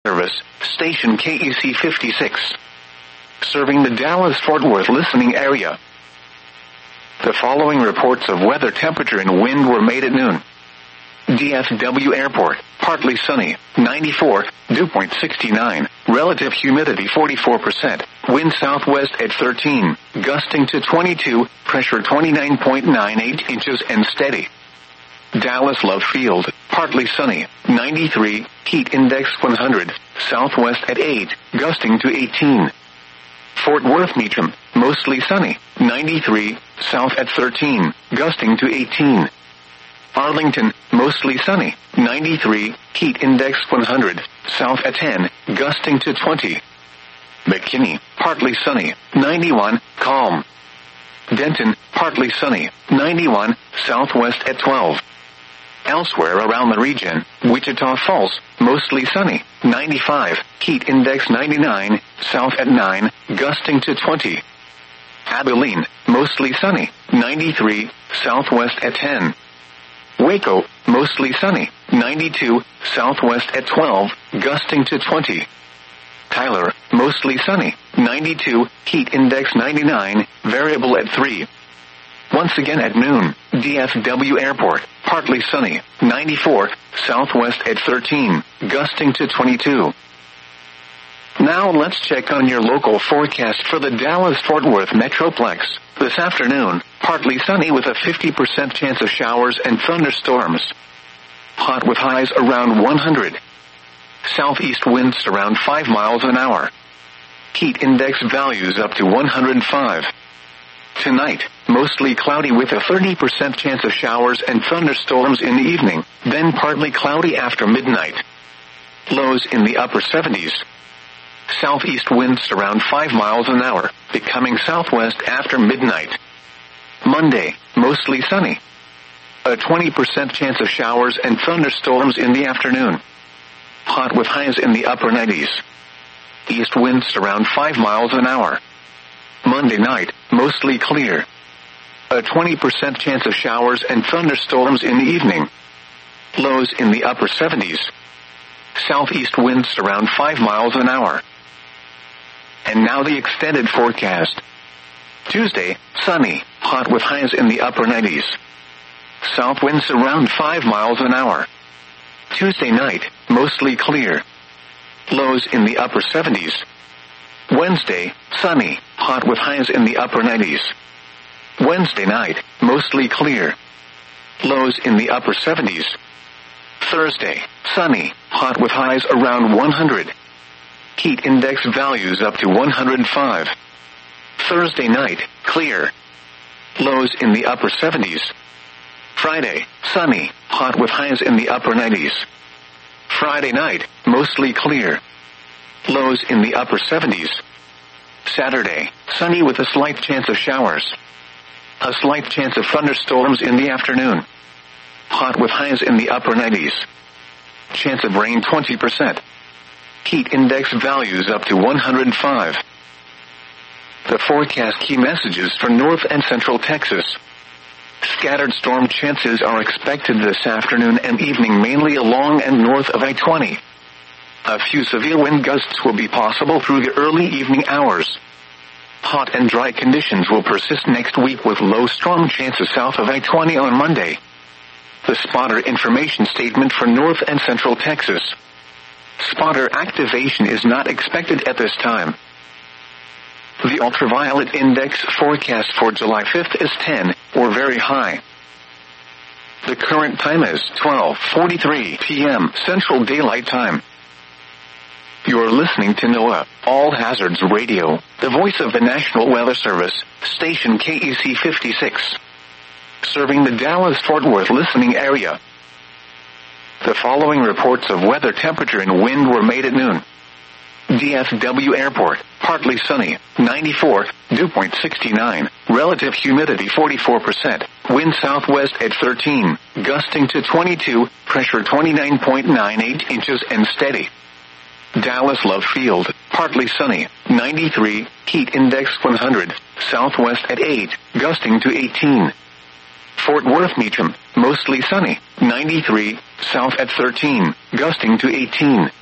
Service, station KEC 56. Serving the Dallas-Fort Worth listening area. The following reports of weather, temperature, and wind were made at noon. DFW Airport, partly sunny, 94, dew point 69, relative humidity 44%, wind southwest at 13, gusting to 22, pressure 29.98 inches and steady. Dallas Love Field, partly sunny, 93, heat index 100, southwest at 8, gusting to 18. Fort Worth Meacham, mostly sunny, 93, south at 13, gusting to 18. Arlington, mostly sunny, 93, heat index 100, south at 10, gusting to 20. McKinney, partly sunny, 91, calm. Denton, partly sunny, 91, southwest at 12. Elsewhere around the region, Wichita Falls, mostly sunny, 95, heat index 99, south at 9, gusting to 20. Abilene, mostly sunny, 93, southwest at 10. Waco, mostly sunny, 92, southwest at 12, gusting to 20. Tyler, mostly sunny, 92, heat index 99, variable at 3. Once again at noon, DFW Airport, partly sunny, 94, southwest at 13, gusting to 22. Now let's check on your local forecast for the Dallas-Fort Worth Metroplex. This afternoon, partly sunny with a 50% chance of showers and thunderstorms. Hot with highs around 100. Southeast winds around 5 miles an hour. Heat index values up to 105. Tonight, mostly cloudy with a 30% chance of showers and thunderstorms in the evening, then partly cloudy after midnight. Lows in the upper 70s. Southeast winds around 5 miles an hour, becoming southwest after midnight. Monday, mostly sunny. A 20% chance of showers and thunderstorms in the afternoon. Hot with highs in the upper 90s. East winds around 5 miles an hour. Monday night, mostly clear. A 20% chance of showers and thunderstorms in the evening. Lows in the upper 70s. Southeast winds around 5 miles an hour. And now the extended forecast. Tuesday, sunny, hot with highs in the upper 90s. South winds around 5 miles an hour. Tuesday night, mostly clear. Lows in the upper 70s. Wednesday, sunny, hot with highs in the upper 90s. Wednesday night, mostly clear. Lows in the upper 70s. Thursday, sunny, hot with highs around 100. Heat index values up to 105. Thursday night, clear. Lows in the upper 70s. Friday, sunny, hot with highs in the upper 90s. Friday night, mostly clear. Lows in the upper 70s. Saturday, sunny with a slight chance of showers. A slight chance of thunderstorms in the afternoon. Hot with highs in the upper 90s. Chance of rain 20%. Heat index values up to 105. The forecast key messages for North and Central Texas. Scattered storm chances are expected this afternoon and evening mainly along and north of I-20. A few severe wind gusts will be possible through the early evening hours. Hot and dry conditions will persist next week with low storm chances south of I-20 on Monday. The spotter information statement for North and Central Texas. Spotter activation is not expected at this time. The ultraviolet index forecast for July 5th is 10, or very high. The current time is 12:43 p.m. Central Daylight Time. You're listening to NOAA, All Hazards Radio, the voice of the National Weather Service, station KEC 56. Serving the Dallas-Fort Worth listening area. The following reports of weather, temperature, and wind were made at noon. DFW Airport, partly sunny, 94, dew point 69, relative humidity 44%, wind southwest at 13, gusting to 22, pressure 29.98 inches and steady. Dallas Love Field, partly sunny, 93, heat index 100, southwest at 8, gusting to 18. Fort Worth Meacham, mostly sunny, 93, south at 13, gusting to 18.